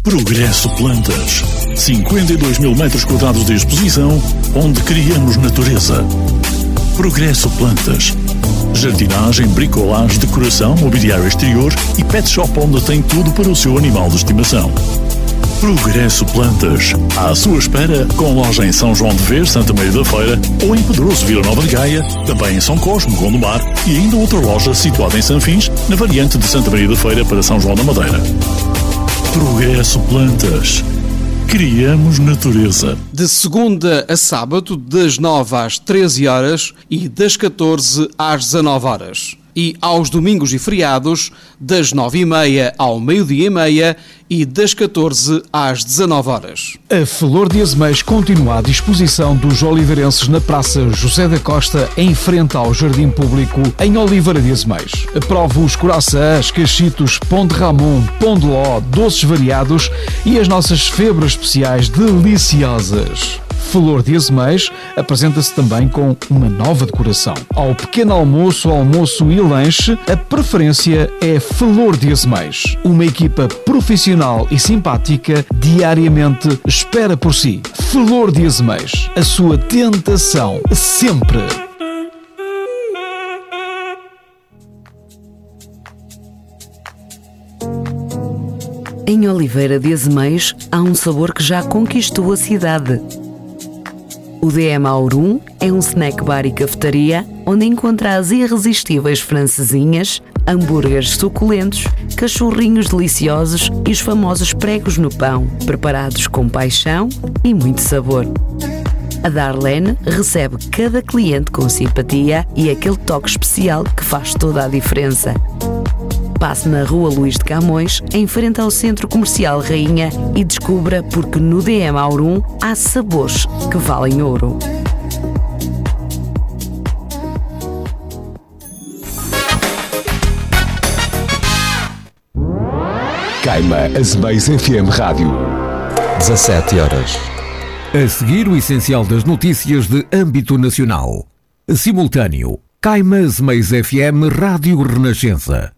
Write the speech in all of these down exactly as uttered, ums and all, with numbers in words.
Progresso Plantas. cinquenta e dois mil metros quadrados de exposição, onde criamos natureza. Progresso Plantas. Jardinagem, bricolagem, decoração, mobiliário exterior e pet shop onde tem tudo para o seu animal de estimação. Progresso Plantas. À sua espera, com loja em São João de Ver, Santa Maria da Feira, ou em Pedroso, Vila Nova de Gaia, também em São Cosme, Gondomar, e ainda outra loja situada em Sanfins, na variante de Santa Maria da Feira para São João da Madeira. Progresso Plantas. Criamos natureza. De segunda a sábado, das nove às treze horas e das catorze às dezanove horas. E aos domingos e feriados, das nove e meia ao meio-dia e meia e das catorze às dezanove horas. A Flor de Azeméis continua à disposição dos oliveirenses na Praça José da Costa, em frente ao Jardim Público, em Oliveira de Azeméis. Prove os coraçãs, cachitos, pão de ramon, pão de ló, doces variados e as nossas febras especiais deliciosas. Flor de Azeméis apresenta-se também com uma nova decoração. Ao pequeno almoço, almoço e lanche, a preferência é Flor de Azeméis. Uma equipa profissional e simpática diariamente espera por si. Flor de Azeméis, a sua tentação sempre. Em Oliveira de Azeméis há um sabor que já conquistou a cidade. O D M Aurum é um snack bar e cafetaria onde encontra as irresistíveis francesinhas, hambúrgueres suculentos, cachorrinhos deliciosos e os famosos pregos no pão, preparados com paixão e muito sabor. A Darlene recebe cada cliente com simpatia e aquele toque especial que faz toda a diferença. Passe na Rua Luís de Camões, em frente ao Centro Comercial Rainha, e descubra porque no D M Aurum há sabores que valem ouro. Caima Azeméis F M Rádio. dezassete horas. A seguir, o essencial das notícias de âmbito nacional. Simultâneo. Caima Azeméis F M Rádio Renascença.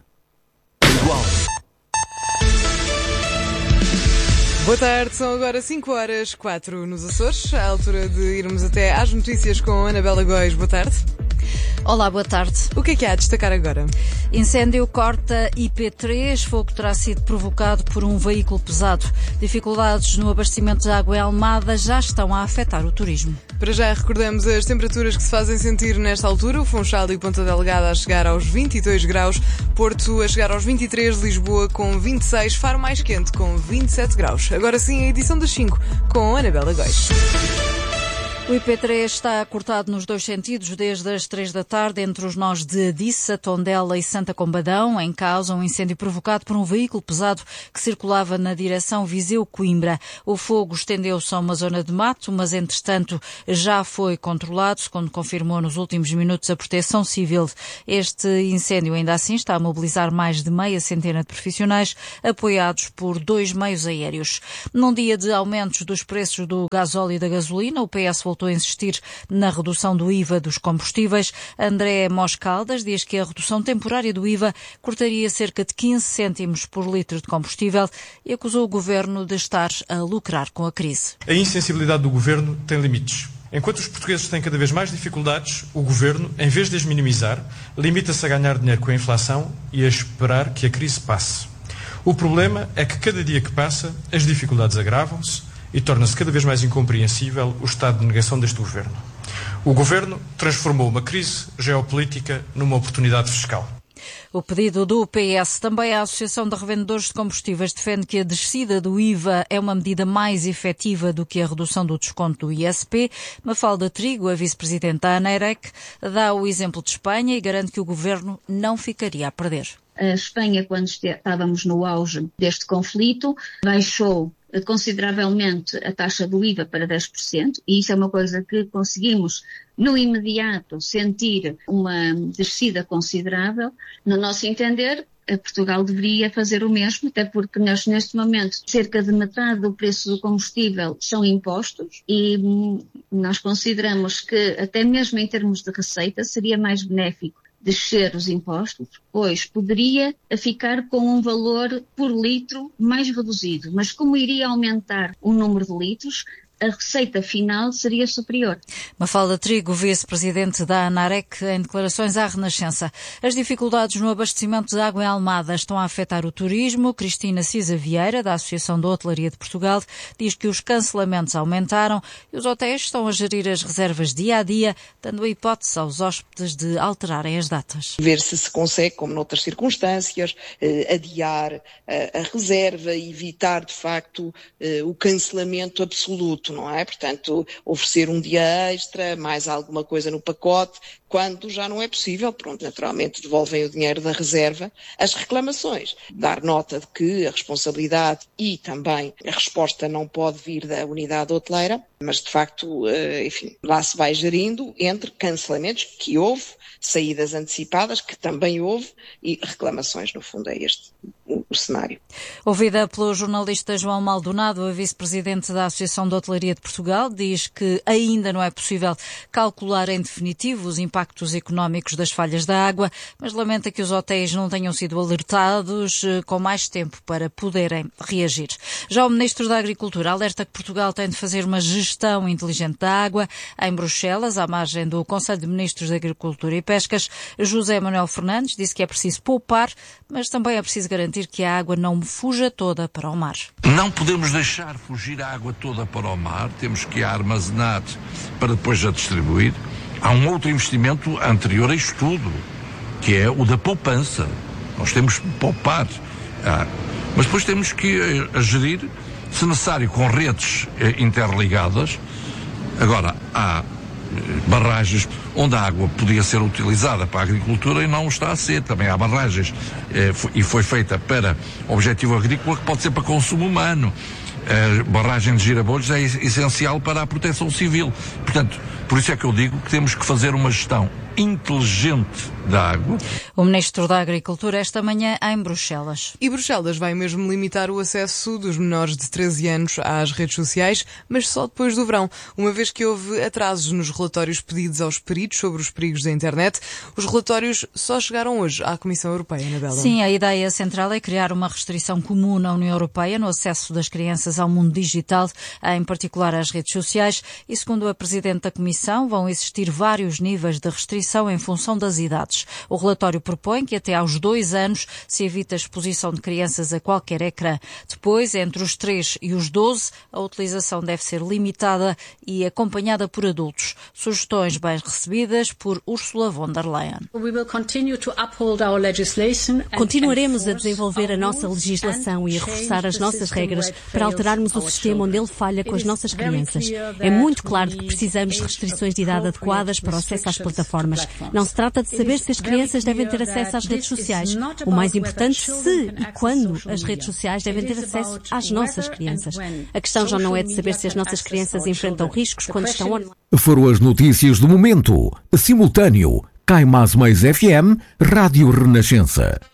Boa tarde, são agora cinco horas, quatro nos Açores, à altura de irmos até às notícias com Anabela Góis. Boa tarde. Olá, boa tarde. O que é que há a destacar agora? Incêndio corta I P três, fogo terá sido provocado por um veículo pesado. Dificuldades no abastecimento de água em Almada já estão a afetar o turismo. Para já recordamos as temperaturas que se fazem sentir nesta altura. O Funchal e Ponta Delgada a chegar aos vinte e dois graus, Porto a chegar aos vinte e três, Lisboa com vinte e seis, Faro mais quente com vinte e sete graus. Agora sim a edição das cinco com Anabela Góis. O I P três está cortado nos dois sentidos desde as três da tarde entre os nós de Adissa, Tondela e Santa Combadão. Em causa, um incêndio provocado por um veículo pesado que circulava na direção Viseu-Coimbra. O fogo estendeu-se a uma zona de mato, mas entretanto já foi controlado, segundo confirmou nos últimos minutos a Proteção Civil. Este incêndio ainda assim está a mobilizar mais de meia centena de profissionais, apoiados por dois meios aéreos. Num dia de aumentos dos preços do gasóleo e da gasolina, o P S voltou a insistir na redução do I V A dos combustíveis. André Moscaldas diz que a redução temporária do I V A cortaria cerca de quinze cêntimos por litro de combustível e acusou o governo de estar a lucrar com a crise. A insensibilidade do governo tem limites. Enquanto os portugueses têm cada vez mais dificuldades, o governo, em vez de as minimizar, limita-se a ganhar dinheiro com a inflação e a esperar que a crise passe. O problema é que cada dia que passa, as dificuldades agravam-se e torna-se cada vez mais incompreensível o estado de negação deste governo. O governo transformou uma crise geopolítica numa oportunidade fiscal. O pedido do P S, também a Associação de Revendedores de Combustíveis, defende que a descida do I V A é uma medida mais efetiva do que a redução do desconto do I S P. Mafalda Trigo, a vice-presidente da ANEREC, dá o exemplo de Espanha e garante que o governo não ficaria a perder. A Espanha, quando estávamos no auge deste conflito, baixou consideravelmente a taxa do I V A para dez por cento, e isso é uma coisa que conseguimos no imediato sentir uma descida considerável. No nosso entender, Portugal deveria fazer o mesmo, até porque nós, neste momento, cerca de metade do preço do combustível são impostos e nós consideramos que, até mesmo em termos de receita, seria mais benéfico descer os impostos, pois poderia ficar com um valor por litro mais reduzido, mas como iria aumentar o número de litros, a receita final seria superior. Mafalda Trigo, vice-presidente da ANAREC, em declarações à Renascença. As dificuldades no abastecimento de água em Almada estão a afetar o turismo. Cristina Cisa Vieira, da Associação da Hotelaria de Portugal, diz que os cancelamentos aumentaram e os hotéis estão a gerir as reservas dia a dia, dando a hipótese aos hóspedes de alterarem as datas. Ver se se consegue, como noutras circunstâncias, eh, adiar eh, a reserva e evitar, de facto, eh, o cancelamento absoluto. Não é? Portanto, oferecer um dia extra, mais alguma coisa no pacote, quando já não é possível, pronto, naturalmente devolvem o dinheiro da reserva. As reclamações, dar nota de que a responsabilidade e também a resposta não pode vir da unidade hoteleira, mas de facto, enfim, lá se vai gerindo entre cancelamentos que houve, saídas antecipadas, que também houve, e reclamações, no fundo, é este o, o cenário. Ouvida pelo jornalista João Maldonado, a vice-presidente da Associação de Hotelaria de Portugal, diz que ainda não é possível calcular em definitivo os impactos económicos das falhas da água, mas lamenta que os hotéis não tenham sido alertados com mais tempo para poderem reagir. Já o Ministro da Agricultura alerta que Portugal tem de fazer uma gestão inteligente da água. Em Bruxelas, à margem do Conselho de Ministros da Agricultura e Pescas, José Manuel Fernandes disse que é preciso poupar, mas também é preciso garantir que a água não fuja toda para o mar. Não podemos deixar fugir a água toda para o mar, temos que a armazenar para depois a distribuir. Há um outro investimento anterior a isto tudo, que é o da poupança. Nós temos que poupar, ah, mas depois temos que a gerir, se necessário, com redes interligadas. Agora, há barragens onde a água podia ser utilizada para a agricultura e não está a ser. Também há barragens eh, e foi feita para objetivo agrícola que pode ser para consumo humano. A barragem de Girabolhos é essencial para a proteção civil. Portanto, por isso é que eu digo que temos que fazer uma gestão inteligente da água. O Ministro da Agricultura esta manhã em Bruxelas. E Bruxelas vai mesmo limitar o acesso dos menores de treze anos às redes sociais, mas só depois do verão, uma vez que houve atrasos nos relatórios pedidos aos peritos sobre os perigos da internet. Os relatórios só chegaram hoje à Comissão Europeia, Anabela. Sim, a ideia central é criar uma restrição comum na União Europeia no acesso das crianças ao mundo digital, em particular às redes sociais, e segundo a Presidente da Comissão, vão existir vários níveis de restrição em função das idades. O relatório propõe que até aos dois anos se evite a exposição de crianças a qualquer ecrã. Depois, entre os três e os doze, a utilização deve ser limitada e acompanhada por adultos. Sugestões bem recebidas por Ursula von der Leyen. Continuaremos a desenvolver a nossa legislação e a reforçar as nossas regras para alterarmos o sistema onde ele falha com as nossas crianças. É muito claro que precisamos de restrições de idade adequadas para o acesso às plataformas. Não se trata de saber se as crianças devem ter acesso às redes sociais. O mais importante, se e quando as redes sociais devem ter acesso às nossas crianças. A questão já não é de saber se as nossas crianças enfrentam riscos quando estão online. Foram as notícias do momento. Simultâneo. Caimás Mais F M, Rádio Renascença.